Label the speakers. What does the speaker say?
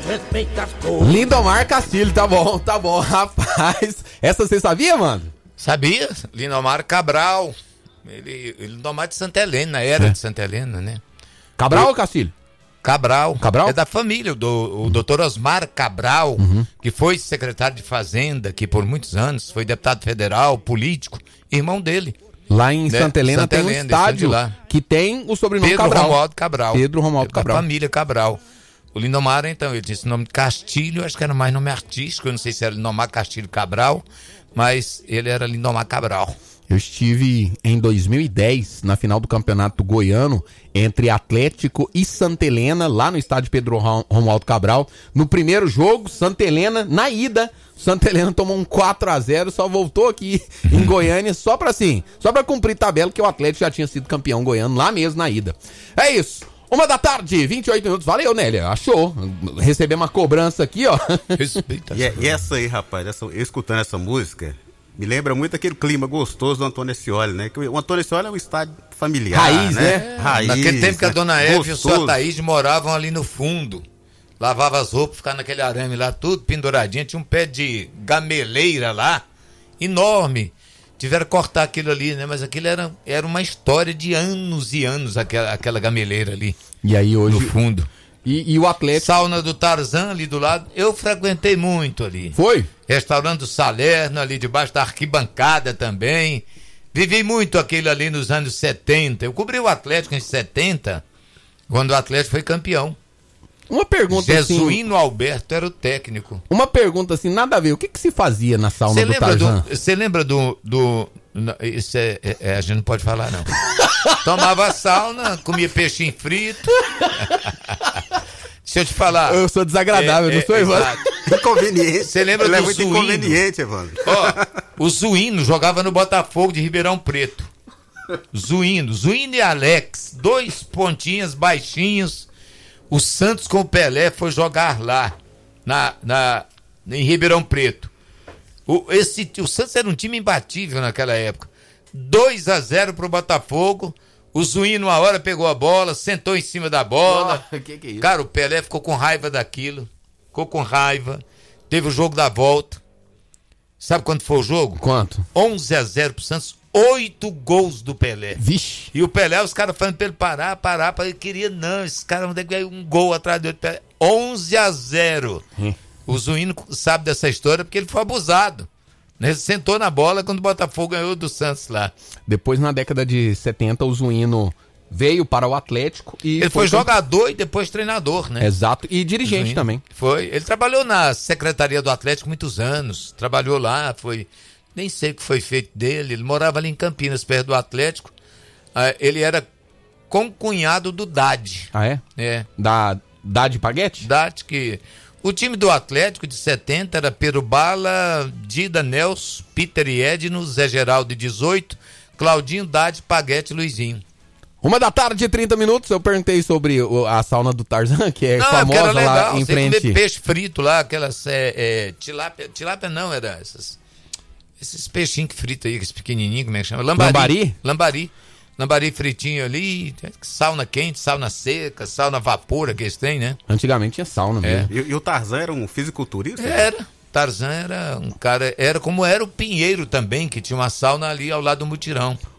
Speaker 1: Lindomar Castilho, tá bom, rapaz. Essa você sabia, mano?
Speaker 2: Sabia? Lindomar Cabral. Lindomar de Santa Helena, era de Santa Helena, né?
Speaker 1: Cabral ou Castilho?
Speaker 2: Cabral. É da família, o doutor Osmar Cabral, que foi secretário de Fazenda, que por muitos anos foi deputado federal, político, irmão dele.
Speaker 1: Lá em Santa Helena tem um estádio que tem o sobrenome
Speaker 2: Pedro
Speaker 1: Cabral.
Speaker 2: Romualdo Cabral.
Speaker 1: Pedro Romualdo Cabral.
Speaker 2: Da família Cabral. O Lindomar, então, ele disse o nome de Castilho, acho que era mais nome artístico, eu não sei se era Lindomar Castilho Cabral, mas ele era Lindomar Cabral.
Speaker 1: Eu estive em 2010 na final do Campeonato Goiano entre Atlético e Santa Helena, lá no estádio Pedro Romualdo Cabral. No primeiro jogo, Santa Helena, na ida, Santa Helena tomou um 4-0, só voltou aqui em Goiânia só pra cumprir tabela, que o Atlético já tinha sido campeão goiano lá mesmo na ida. É isso. 1h, 28 minutos. Valeu, Nélia. Achou. Recebemos uma cobrança aqui, ó.
Speaker 3: Respeita. E essa aí, rapaz, eu escutando essa música, me lembra muito aquele clima gostoso do Antônio Ascioli, né? Que o Antônio Ascioli é um estádio familiar,
Speaker 1: raiz,
Speaker 3: né?
Speaker 2: Raiz. Naquele tempo que a dona Eva e o seu Ataíde moravam ali no fundo. Lavava as roupas, ficava naquele arame lá, tudo penduradinho. Tinha um pé de gameleira lá, enorme. Tiveram que cortar aquilo ali, né? Mas aquilo era uma história de anos e anos, aquela gameleira ali.
Speaker 1: E aí hoje...
Speaker 2: No fundo.
Speaker 1: E o Atlético...
Speaker 2: Sauna do Tarzan ali do lado, eu frequentei muito ali.
Speaker 1: Foi?
Speaker 2: Restaurante do Salerno ali debaixo da arquibancada também. Vivi muito aquilo ali nos anos 70. Eu cobri o Atlético em 70, quando o Atlético foi campeão.
Speaker 1: Uma pergunta
Speaker 2: Jesuíno Alberto era o técnico.
Speaker 1: Uma pergunta assim, nada a ver. O que se fazia na sauna do Tarzan?
Speaker 2: Você lembra do isso a gente não pode falar, não. Tomava sauna, comia peixinho frito. Deixa eu te falar.
Speaker 1: Eu sou desagradável, não sou, Evandro?
Speaker 3: Inconveniente.
Speaker 2: Você lembra
Speaker 3: Ele
Speaker 2: do
Speaker 3: é muito
Speaker 2: Zuíno?
Speaker 3: inconveniente, Evandro.
Speaker 2: Ó, o Zuíno jogava no Botafogo de Ribeirão Preto. Zuíno e Alex, 2 pontinhas baixinhos. O Santos com o Pelé foi jogar lá, em Ribeirão Preto. O Santos era um time imbatível naquela época. 2-0 pro Botafogo. O Zuíno, uma hora, pegou a bola, sentou em cima da bola.
Speaker 1: Que é isso?
Speaker 2: Cara, o Pelé ficou com raiva daquilo. Ficou com raiva. Teve o jogo da volta. Sabe quanto foi o jogo?
Speaker 1: Quanto?
Speaker 2: 11-0 pro Santos. 8 gols do Pelé.
Speaker 1: Vixe.
Speaker 2: E o Pelé, os caras falando pra ele parar, ele queria não, esses caras vão ter que ganhar um gol atrás do outro. Pelé. 11-0. O Zuíno sabe dessa história porque ele foi abusado. Ele sentou na bola quando o Botafogo ganhou do Santos lá.
Speaker 1: Depois, na década de 70, o Zuíno veio para o Atlético e...
Speaker 2: Ele foi jogador e depois treinador, né?
Speaker 1: Exato, e dirigente também.
Speaker 2: Foi. Ele trabalhou na Secretaria do Atlético muitos anos. Trabalhou lá, foi... Nem sei o que foi feito dele. Ele morava ali em Campinas, perto do Atlético. Ele era concunhado do Dade.
Speaker 1: Ah, é?
Speaker 2: É.
Speaker 1: Da Dade Paguete?
Speaker 2: Dade, que... O time do Atlético de 70 era Pedro Bala, Dida, Nelson, Peter e Edno, Zé Geraldo de 18, Claudinho, Dade, Paguete e Luizinho.
Speaker 1: 1h, 30 minutos. Eu perguntei sobre a sauna do Tarzan, que é famosa
Speaker 2: era legal,
Speaker 1: lá em frente.
Speaker 2: Comer peixe frito lá, aquelas tilápia não, era esses peixinhos que fritam aí, esses pequenininhos, como é que chama? Lambari fritinho ali, sauna quente, sauna seca, sauna vapor, que eles têm, né?
Speaker 1: Antigamente tinha sauna mesmo.
Speaker 3: E o Tarzan era um fisiculturista?
Speaker 2: Era. Tarzan era um cara, era como era o Pinheiro também, que tinha uma sauna ali ao lado do Mutirão.